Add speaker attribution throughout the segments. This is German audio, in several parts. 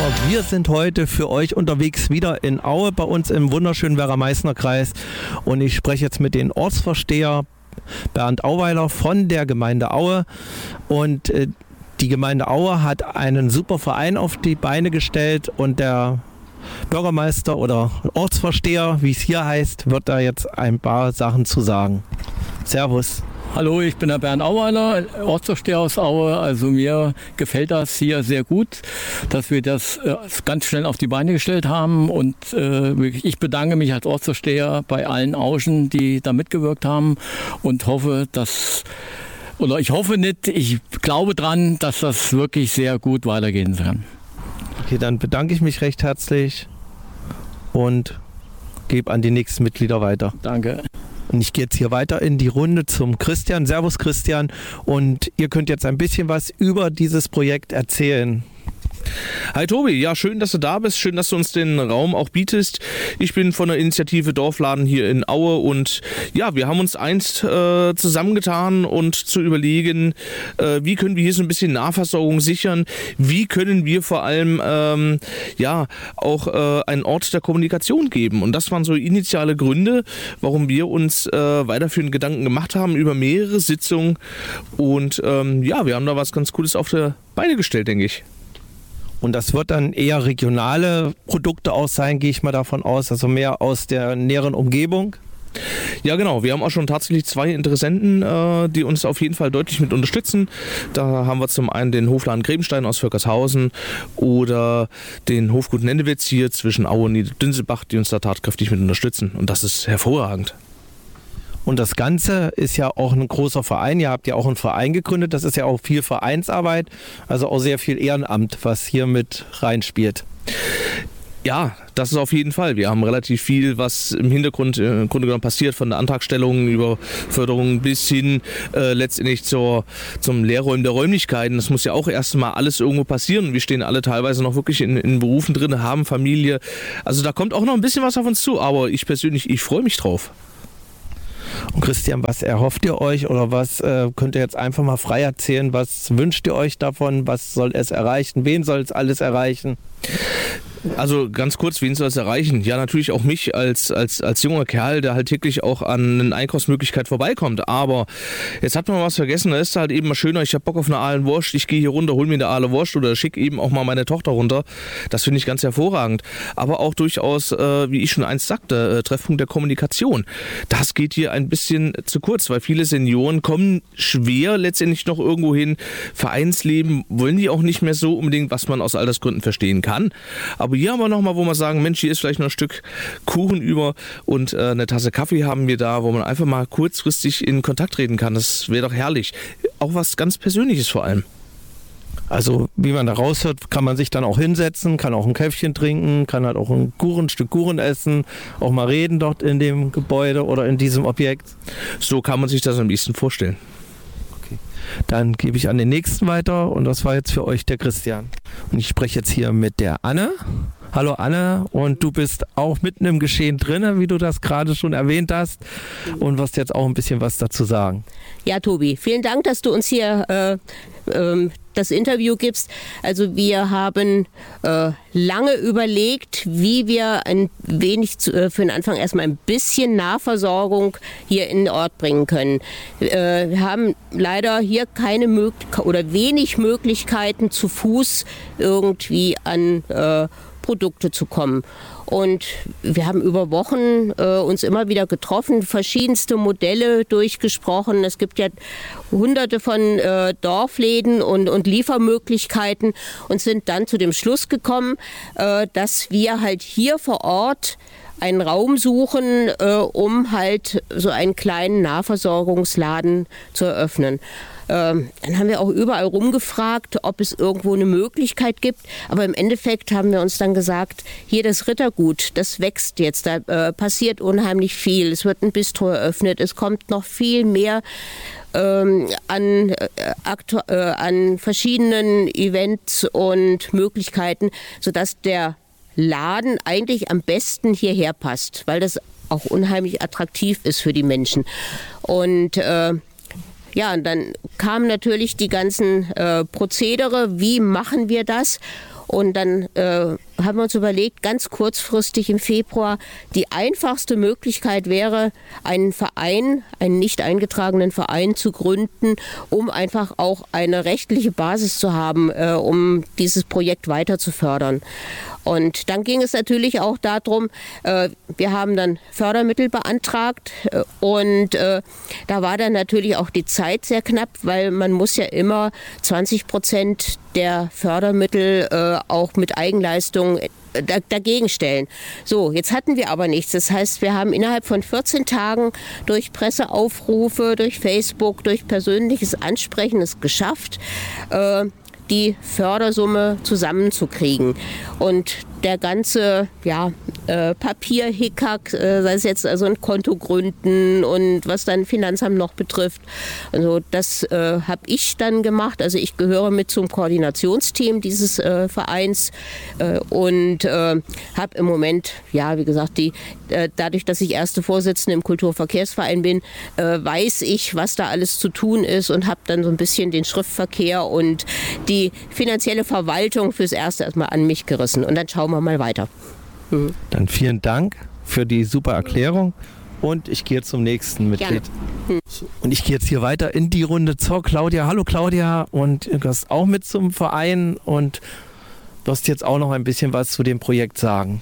Speaker 1: Wir sind heute für euch unterwegs wieder in Aue, bei uns im wunderschönen Werra-Meißner-Kreis. Und ich spreche jetzt mit dem Ortsvorsteher Bernd Auweiler von der Gemeinde Aue. Und die Gemeinde Aue hat einen super Verein auf die Beine gestellt und der Bürgermeister oder Ortsvorsteher, wie es hier heißt, wird da jetzt ein paar Sachen zu sagen. Servus.
Speaker 2: Hallo, ich bin der Bernd Auweiler, Ortsvorsteher aus Aue. Also mir gefällt das hier sehr gut, dass wir das ganz schnell auf die Beine gestellt haben. Und ich bedanke mich als Ortsvorsteher bei allen Auschen, die da mitgewirkt haben und hoffe, ich glaube dran, dass das wirklich sehr gut weitergehen kann.
Speaker 1: Okay, dann bedanke ich mich recht herzlich und gebe an die nächsten Mitglieder weiter.
Speaker 2: Danke.
Speaker 1: Und ich gehe jetzt hier weiter in die Runde zum Christian. Servus Christian. Und ihr könnt jetzt ein bisschen was über dieses Projekt erzählen.
Speaker 3: Hi Tobi, ja, schön, dass du da bist, schön, dass du uns den Raum auch bietest. Ich bin von der Initiative Dorfladen hier in Aue und ja, wir haben uns einst zusammengetan und zu überlegen, wie können wir hier so ein bisschen Nahversorgung sichern, wie können wir vor allem auch einen Ort der Kommunikation geben. Und das waren so initiale Gründe, warum wir uns weiterführende Gedanken gemacht haben über mehrere Sitzungen und wir haben da was ganz Cooles auf die Beine gestellt, denke ich.
Speaker 1: Und das wird dann eher regionale Produkte auch sein, gehe ich mal davon aus, also mehr aus der näheren Umgebung.
Speaker 3: Ja genau, wir haben auch schon tatsächlich 2 Interessenten, die uns auf jeden Fall deutlich mit unterstützen. Da haben wir zum einen den Hofladen Grebenstein aus Völkershausen oder den Hofgut Nennewitz hier zwischen Aue und Niederdünselbach, die uns da tatkräftig mit unterstützen und das ist hervorragend.
Speaker 1: Und das Ganze ist ja auch ein großer Verein. Ihr habt ja auch einen Verein gegründet. Das ist ja auch viel Vereinsarbeit, also auch sehr viel Ehrenamt, was hier mit reinspielt.
Speaker 3: Ja, das ist auf jeden Fall. Wir haben relativ viel, was im Hintergrund im Grunde genommen passiert, von der Antragstellung über Förderung bis hin letztendlich zum Leerräumen der Räumlichkeiten. Das muss ja auch erst mal alles irgendwo passieren. Wir stehen alle teilweise noch wirklich in Berufen drin, haben Familie. Also da kommt auch noch ein bisschen was auf uns zu, aber ich freue mich drauf.
Speaker 1: Und Christian, was erhofft ihr euch oder was könnt ihr jetzt einfach mal frei erzählen? Was wünscht ihr euch davon? Was soll es erreichen? Wen soll es alles erreichen?
Speaker 3: Also ganz kurz, wen soll es erreichen? Ja, natürlich auch mich als junger Kerl, der halt täglich auch an eine Einkaufsmöglichkeit vorbeikommt. Aber jetzt hat man was vergessen, da ist halt eben mal schöner, ich habe Bock auf eine Ahlenwurst, ich gehe hier runter, hol mir eine Ahlenwurst oder schicke eben auch mal meine Tochter runter. Das finde ich ganz hervorragend. Aber auch durchaus, wie ich schon einst sagte, Treffpunkt der Kommunikation. Das geht hier ein bisschen zu kurz, weil viele Senioren kommen schwer letztendlich noch irgendwo hin. Vereinsleben wollen die auch nicht mehr so unbedingt, was man aus Altersgründen verstehen kann. Aber hier haben wir nochmal, wo wir sagen, Mensch, hier ist vielleicht noch ein Stück Kuchen über und eine Tasse Kaffee haben wir da, wo man einfach mal kurzfristig in Kontakt treten kann. Das wäre doch herrlich. Auch was ganz Persönliches vor allem.
Speaker 1: Also wie man da raushört, kann man sich dann auch hinsetzen, kann auch ein Käffchen trinken, kann halt auch ein Stück Kuchen essen, auch mal reden dort in dem Gebäude oder in diesem Objekt.
Speaker 3: So kann man sich das am liebsten vorstellen.
Speaker 1: Dann gebe ich an den nächsten weiter und das war jetzt für euch der Christian. Und ich spreche jetzt hier mit der Anne. Hallo Anne, und du bist auch mitten im Geschehen drin, wie du das gerade schon erwähnt hast und wirst jetzt auch ein bisschen was dazu sagen.
Speaker 4: Ja, Tobi, vielen Dank, dass du uns hier das Interview gibst. Also wir haben lange überlegt, wie wir ein wenig für den Anfang erstmal ein bisschen Nahversorgung hier in den Ort bringen können. Wir haben leider hier keine wenig Möglichkeiten, zu Fuß irgendwie an Produkte zu kommen. Und wir haben über Wochen uns immer wieder getroffen, verschiedenste Modelle durchgesprochen. Es gibt ja hunderte von Dorfläden und Liefermöglichkeiten und sind dann zu dem Schluss gekommen, dass wir halt hier vor Ort einen Raum suchen, um halt so einen kleinen Nahversorgungsladen zu eröffnen. Dann haben wir auch überall rumgefragt, ob es irgendwo eine Möglichkeit gibt. Aber im Endeffekt haben wir uns dann gesagt, hier das Rittergut, das wächst jetzt, da passiert unheimlich viel. Es wird ein Bistro eröffnet, es kommt noch viel mehr an verschiedenen Events und Möglichkeiten, sodass der Laden eigentlich am besten hierher passt, weil das auch unheimlich attraktiv ist für die Menschen. Und und dann kamen natürlich die ganzen Prozedere, wie machen wir das? Und dann haben wir uns überlegt, ganz kurzfristig im Februar, die einfachste Möglichkeit wäre, einen Verein, einen nicht eingetragenen Verein zu gründen, um einfach auch eine rechtliche Basis zu haben, um dieses Projekt weiter zu fördern. Und dann ging es natürlich auch darum, wir haben dann Fördermittel beantragt und da war dann natürlich auch die Zeit sehr knapp, weil man muss ja immer 20% der Fördermittel auch mit Eigenleistung dagegen stellen. So, jetzt hatten wir aber nichts. Das heißt, wir haben innerhalb von 14 Tagen durch Presseaufrufe, durch Facebook, durch persönliches Ansprechen es geschafft, die Fördersumme zusammenzukriegen. Und der ganze Papierhickhack, sei es jetzt also ein Konto gründen und was dann Finanzamt noch betrifft, also das habe ich dann gemacht. Also ich gehöre mit zum Koordinationsteam dieses Vereins und habe im Moment, wie gesagt, dadurch, dass ich erste Vorsitzende im Kulturverkehrsverein bin, weiß ich, was da alles zu tun ist und habe dann so ein bisschen den Schriftverkehr und die finanzielle Verwaltung fürs Erste erstmal an mich gerissen. Und dann schauen wir mal weiter.
Speaker 1: Dann vielen Dank für die super Erklärung und ich gehe zum nächsten Mitglied. Und ich gehe jetzt hier weiter in die Runde zur Claudia. Hallo Claudia, und du gehörst auch mit zum Verein und wirst jetzt auch noch ein bisschen was zu dem Projekt sagen.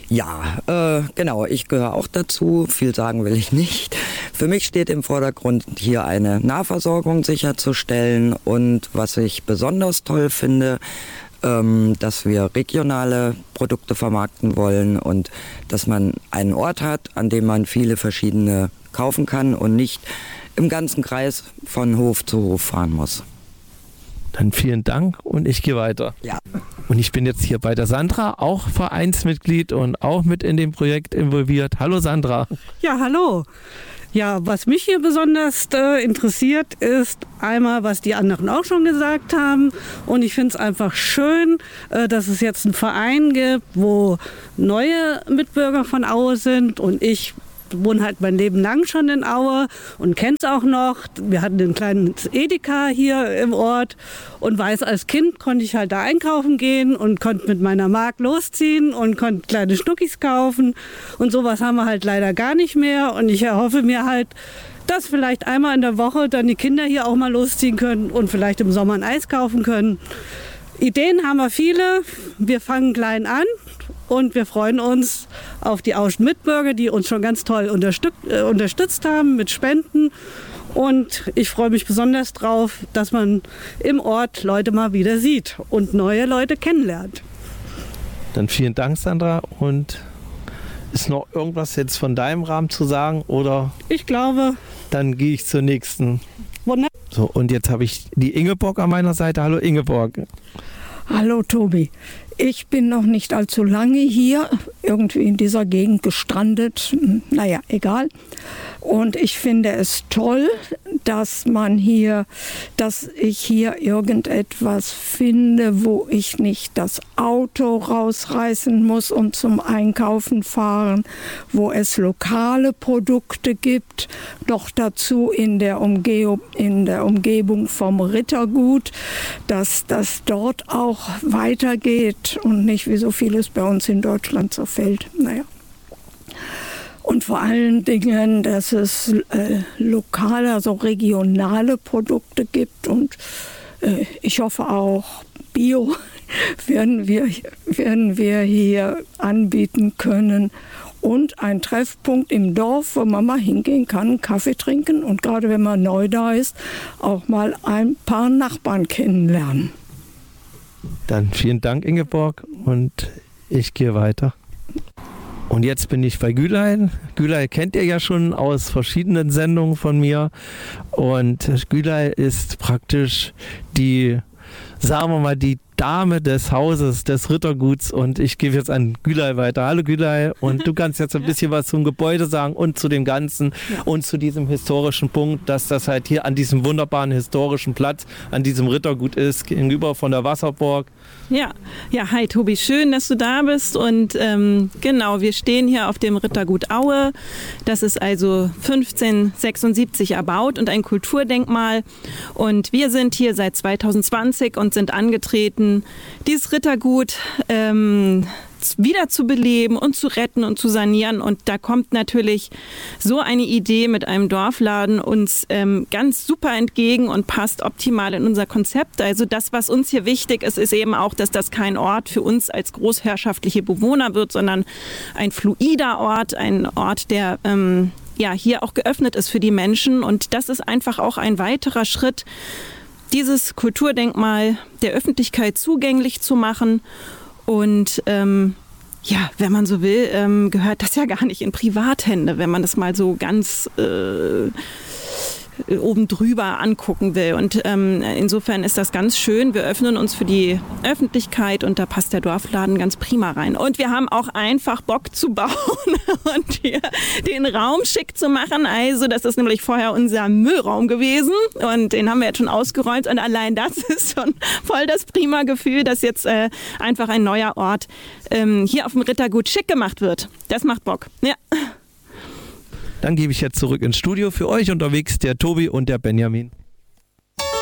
Speaker 5: Ja, genau, ich gehöre auch dazu. Viel sagen will ich nicht. Für mich steht im Vordergrund, hier eine Nahversorgung sicherzustellen und was ich besonders toll finde, dass wir regionale Produkte vermarkten wollen und dass man einen Ort hat, an dem man viele verschiedene kaufen kann und nicht im ganzen Kreis von Hof zu Hof fahren muss.
Speaker 1: Dann vielen Dank und ich gehe weiter.
Speaker 5: Ja.
Speaker 1: Und ich bin jetzt hier bei der Sandra, auch Vereinsmitglied und auch mit in dem Projekt involviert. Hallo Sandra.
Speaker 6: Ja, hallo. Ja, was mich hier besonders interessiert, ist einmal, was die anderen auch schon gesagt haben. Und ich finde es einfach schön, dass es jetzt einen Verein gibt, wo neue Mitbürger von Aue sind. Und ich wohne halt mein Leben lang schon in Aue und kenne es auch noch. Wir hatten ein kleines Edeka hier im Ort und weiß, als Kind konnte ich halt da einkaufen gehen und konnte mit meiner Mark losziehen und konnte kleine Schnuckis kaufen. Und sowas haben wir halt leider gar nicht mehr. Und ich erhoffe mir halt, dass vielleicht einmal in der Woche dann die Kinder hier auch mal losziehen können und vielleicht im Sommer ein Eis kaufen können. Ideen haben wir viele. Wir fangen klein an. Und wir freuen uns auf die Auschen Mitbürger, die uns schon ganz toll unterstützt haben mit Spenden. Und ich freue mich besonders drauf, dass man im Ort Leute mal wieder sieht und neue Leute kennenlernt.
Speaker 1: Dann vielen Dank, Sandra. Und ist noch irgendwas jetzt von deinem Rahmen zu sagen? Oder?
Speaker 6: Ich glaube.
Speaker 1: Dann gehe ich zur nächsten.
Speaker 6: Wunderbar.
Speaker 1: So, und jetzt habe ich die Ingeborg an meiner Seite. Hallo Ingeborg.
Speaker 7: Hallo Tobi. Ich bin noch nicht allzu lange hier, irgendwie in dieser Gegend gestrandet. Naja, egal. Und ich finde es toll, dass ich hier irgendetwas finde, wo ich nicht das Auto rausreißen muss und zum Einkaufen fahren, wo es lokale Produkte gibt, noch dazu in der Umgebung vom Rittergut, dass das dort auch weitergeht und nicht wie so vieles bei uns in Deutschland so fällt. Naja. Und vor allen Dingen, dass es lokale, also regionale Produkte gibt und ich hoffe auch Bio werden wir hier anbieten können. Und ein Treffpunkt im Dorf, wo man mal hingehen kann, Kaffee trinken und gerade wenn man neu da ist, auch mal ein paar Nachbarn kennenlernen.
Speaker 1: Dann vielen Dank, Ingeborg, und ich gehe weiter. Und jetzt bin ich bei Gülay. Gülay kennt ihr ja schon aus verschiedenen Sendungen von mir. Und Gülay ist praktisch die, sagen wir mal, die Dame des Hauses, des Ritterguts. Und ich gebe jetzt an Gülay weiter. Hallo Gülay. Und du kannst jetzt ein bisschen was zum Gebäude sagen und zu dem Ganzen und zu diesem historischen Punkt, dass das halt hier an diesem wunderbaren historischen Platz, an diesem Rittergut ist, gegenüber von der Wasserburg.
Speaker 8: Ja, hi Tobi, schön, dass du da bist und genau, wir stehen hier auf dem Rittergut Aue. Das ist also 1576 erbaut und ein Kulturdenkmal und wir sind hier seit 2020 und sind angetreten versuchen, dieses Rittergut wieder zu beleben und zu retten und zu sanieren. Und da kommt natürlich so eine Idee mit einem Dorfladen uns ganz super entgegen und passt optimal in unser Konzept. Also das, was uns hier wichtig ist, ist eben auch, dass das kein Ort für uns als großherrschaftliche Bewohner wird, sondern ein fluider Ort, ein Ort, der hier auch geöffnet ist für die Menschen. Und das ist einfach auch ein weiterer Schritt, dieses Kulturdenkmal der Öffentlichkeit zugänglich zu machen. Und wenn man so will, gehört das ja gar nicht in Privathände, wenn man das mal so ganz oben drüber angucken will. Und insofern ist das ganz schön. Wir öffnen uns für die Öffentlichkeit und da passt der Dorfladen ganz prima rein. Und wir haben auch einfach Bock zu bauen und hier den Raum schick zu machen. Also das ist nämlich vorher unser Müllraum gewesen und den haben wir jetzt schon ausgeräumt. Und allein das ist schon voll das prima Gefühl, dass jetzt einfach ein neuer Ort hier auf dem Rittergut schick gemacht wird. Das macht Bock. Ja.
Speaker 1: Dann gebe ich jetzt zurück ins Studio. Für euch unterwegs der Tobi und der Benjamin.